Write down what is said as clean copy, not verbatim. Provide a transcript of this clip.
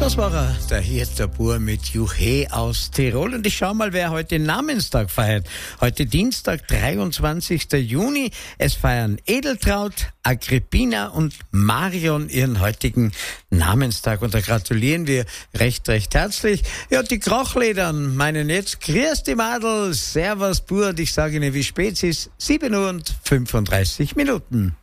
Das war er, der Hirter Bur mit Juhe aus Tirol. Und ich schau mal, wer heute Namenstag feiert. Heute Dienstag, 23. Juni. Es feiern Edeltraud, Agrippina und Marion ihren heutigen Namenstag. Und da gratulieren wir recht herzlich. Ja, die Krachledern meinen jetzt, grüß die Madel, servus Bur. Und ich sage Ihnen, wie spät es ist, 7 Uhr und 35 Minuten.